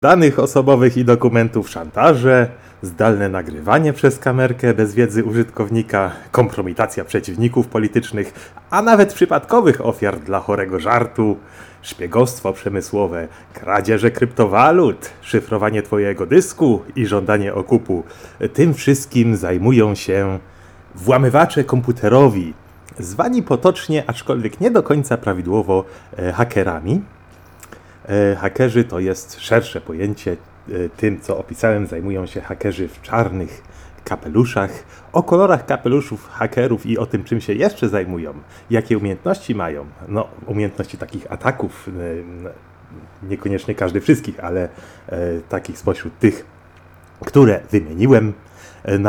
danych osobowych i dokumentów, szantaże, zdalne nagrywanie przez kamerkę bez wiedzy użytkownika, kompromitacja przeciwników politycznych, a nawet przypadkowych ofiar dla chorego żartu, szpiegostwo przemysłowe, kradzieże kryptowalut, szyfrowanie twojego dysku i żądanie okupu. Tym wszystkim zajmują się włamywacze komputerowi, zwani potocznie, aczkolwiek nie do końca prawidłowo, hakerami. Hakerzy to jest szersze pojęcie. Tym, co opisałem, zajmują się hakerzy w czarnych kapeluszach. O kolorach kapeluszów hakerów i o tym, czym się jeszcze zajmują, jakie umiejętności mają. No, umiejętności takich ataków, niekoniecznie każdy wszystkich, ale takich spośród tych, które wymieniłem,